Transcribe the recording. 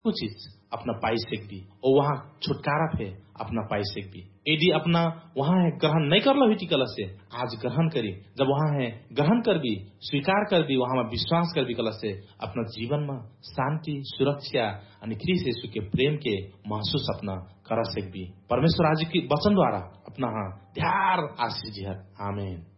कुछ चीज अपना पाई सकबी और वहाँ छुटकारा फे अपना पाई सकबी। यदि अपना वहाँ है ग्रहण नहीं कर लो ही कल से आज ग्रहण करी, जब वहाँ है ग्रहण कर भी स्वीकार कर भी वहाँ में विश्वास कर भी कल से अपना जीवन में शांति सुरक्षा अनि ख्रीष्ट यीशु के प्रेम के महसूस अपना कर सकबी। परमेश्वर आज की वचन द्वारा अपना हाँ ध्यार आशीष है। आमीन।